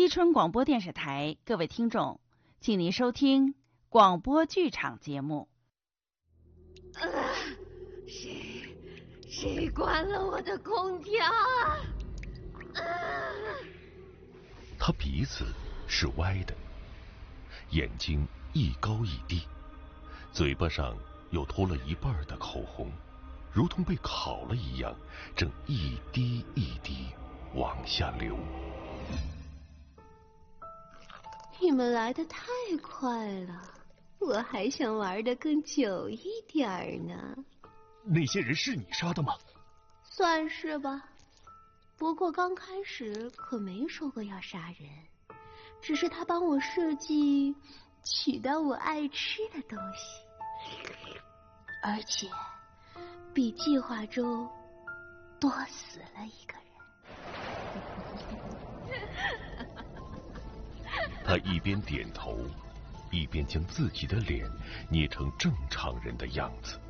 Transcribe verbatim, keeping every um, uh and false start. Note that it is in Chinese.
伊春广播电视台，各位听众，请您收听广播剧场节目。 啊，谁谁关了我的空调啊？啊！ 他鼻子是歪的，眼睛一高一低，嘴巴上有脱了一半的口红，如同被烤了一样，正一滴一滴往下流。 你们来得太快了，我还想玩得更久一点呢。 那些人是你杀的吗？ 算是吧，不过刚开始可没说过要杀人，只是他帮我设计取到我爱吃的东西，而且比计划中多死了一个人。 他一边点头，一边将自己的脸捏成正常人的样子。